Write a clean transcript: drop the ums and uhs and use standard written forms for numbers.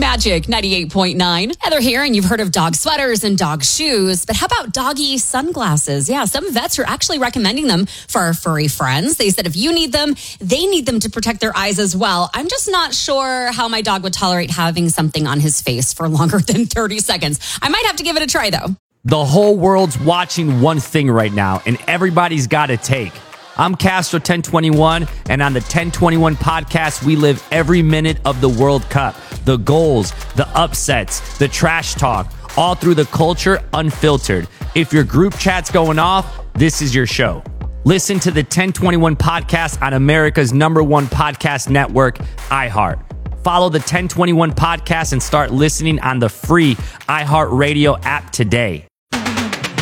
Magic 98.9. Heather here, and you've heard of dog sweaters and dog shoes, but how about doggy sunglasses? Yeah, some vets are actually recommending them for our furry friends. They said if you need them, they need them to protect their eyes as well. I'm just not sure how my dog would tolerate having something on his face for longer than 30 seconds. I might have to give it a try, though. The whole world's watching one thing right now, and everybody's got a take. I'm Castro 1021, and on the 1021 podcast, we live every minute of the World Cup. The goals, the upsets, the trash talk, all through the culture unfiltered. If your group chat's going off, this is your show. Listen to the 1021 podcast on America's #1 podcast network, iHeart. Follow the 1021 podcast and start listening on the free iHeartRadio app today.